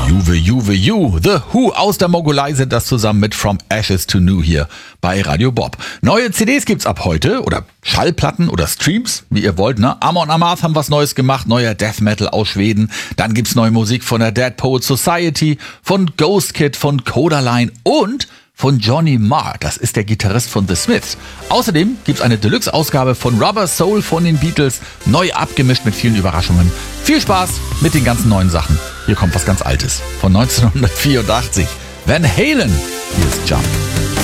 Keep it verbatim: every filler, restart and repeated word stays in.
Juve, Juve, You. The Who aus der Mongolei sind das zusammen mit From Ashes to New hier bei Radio Bob. Neue C Ds gibt's ab heute oder Schallplatten oder Streams, wie ihr wollt, ne? Amon Amarth haben was Neues gemacht, neuer Death Metal aus Schweden. Dann gibt's neue Musik von der Dead Poets Society, von Ghost Kid, von Codaline und von Johnny Marr, das ist der Gitarrist von The Smiths. Außerdem gibt's eine Deluxe-Ausgabe von Rubber Soul von den Beatles, neu abgemischt mit vielen Überraschungen. Viel Spaß mit den ganzen neuen Sachen. Hier kommt was ganz Altes von neunzehnhundertvierundachtzig. Van Halen, hier ist Jump.